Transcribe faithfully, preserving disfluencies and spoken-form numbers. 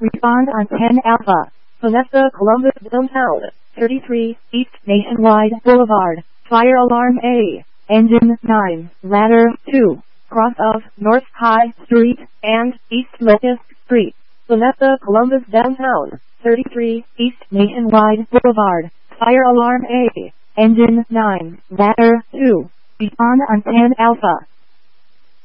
Respond on ten Alpha. Vanessa Columbus Downtown. thirty-three, East Nationwide Boulevard. Fire alarm A. Engine nine. Ladder two. Cross of North High Street and East Locust Street. Vanessa Columbus Downtown. thirty-three, East Nationwide Boulevard. Fire alarm A. Engine nine. Ladder two. Respond on ten Alpha.